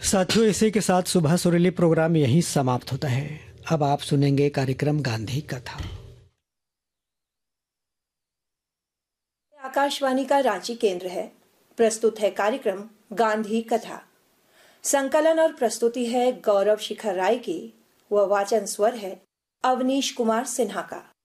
साथियों, इसी के साथ सुबह सुरीली प्रोग्राम यहीं समाप्त होता है। अब आप सुनेंगे कार्यक्रम गांधी कथा। आकाशवाणी का रांची केंद्र है। प्रस्तुत है कार्यक्रम गांधी कथा। संकलन और प्रस्तुति है गौरव शिखर राय की। वह वाचन स्वर है अवनीश कुमार सिन्हा का।